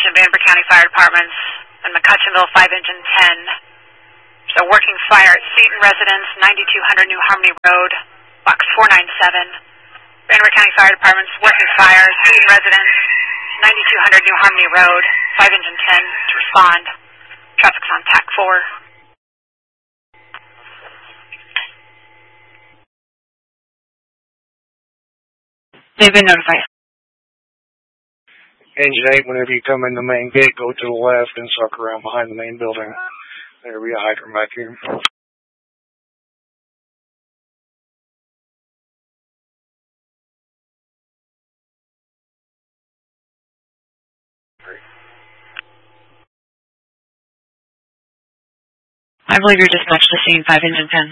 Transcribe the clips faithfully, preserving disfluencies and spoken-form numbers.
Attention Vanderbilt County Fire Departments and McCutcheonville five Engine ten. So working fire at Seton Residence, ninety-two hundred New Harmony Road, box four nine seven. Vanderbilt County Fire Departments working fire at Seton Residence, ninety-two hundred New Harmony Road, five Engine ten to respond. Traffic's on T A C four. They've been notified. Engine eight, whenever you come in the main gate, go to the left and suck around behind the main building. There'll be a hydrant back here. I believe you're dispatched to scene five Engine ten.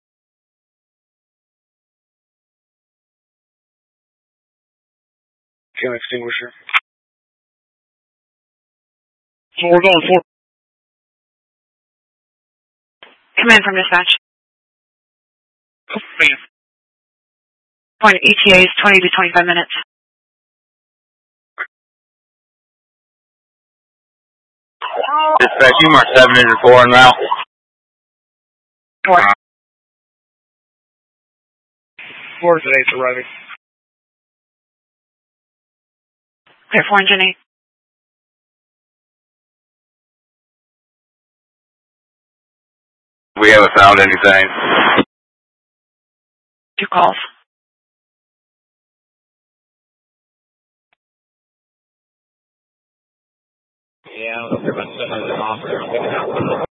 Kim extinguisher. So we're going for. Command from dispatch. Command. Point E T A is twenty to twenty-five minutes. Dispatch, you mark seven Engine four en route. Four. Four to eight arriving. Clear four Engine eight. We haven't found anything. Two calls. Yeah, I don't know if they're about to set it off.